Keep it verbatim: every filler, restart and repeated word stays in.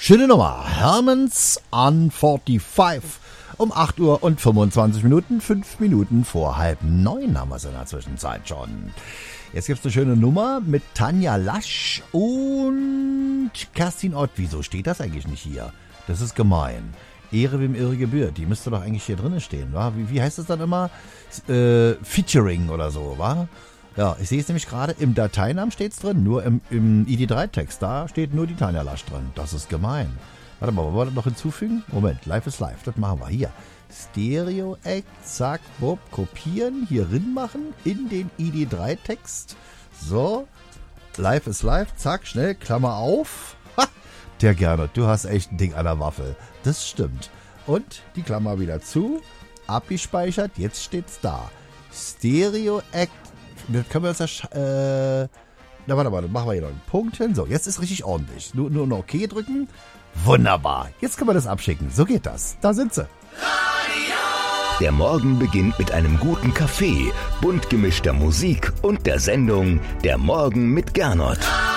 Schöne Nummer. Hermans on fünfundvierzig. Um acht Uhr und fünfundzwanzig Minuten, fünf Minuten vor halb neun haben wir es in der Zwischenzeit schon. Jetzt gibt's eine schöne Nummer mit Tanja Lasch und Kerstin Ott. Wieso steht das eigentlich nicht hier? Das ist gemein. Ehre wem Ehre gebührt. Die müsste doch eigentlich hier drinnen stehen, wa? Wie, wie heißt das dann immer? Äh, Featuring oder so, wa? Ja, ich sehe es nämlich gerade, im Dateinamen steht's drin, nur im, im I D drei Text, da steht nur die Tanja Lasch drin. Das ist gemein. Warte mal, wollen wir das noch hinzufügen? Moment, live is live, das machen wir hier. Stereo-Act, zack, bob, kopieren, hier rin machen, in den I D drei Text. So, live is live, zack, schnell, Klammer auf. Ha, der Gernot, du hast echt ein Ding an der Waffel. Das stimmt. Und die Klammer wieder zu, abgespeichert, jetzt steht's da. Stereo-Act. Das können wir uns ja, äh, na warte mal, dann machen wir hier noch einen Punkt hin. So, jetzt ist richtig ordentlich. Nur, nur noch OK drücken. Wunderbar. Jetzt können wir das abschicken. So geht das. Da sind sie. Der Morgen beginnt mit einem guten Kaffee, bunt gemischter Musik und der Sendung Der Morgen mit Gernot.